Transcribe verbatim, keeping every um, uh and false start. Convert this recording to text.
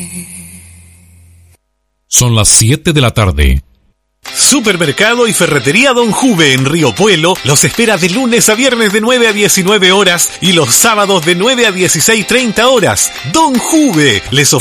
Son las siete de la tarde. Supermercado y Ferretería Don Juve en Río Puelo los espera de lunes a viernes de nueve a diecinueve horas y los sábados de nueve a dieciséis treinta horas. Don Juve les ofrece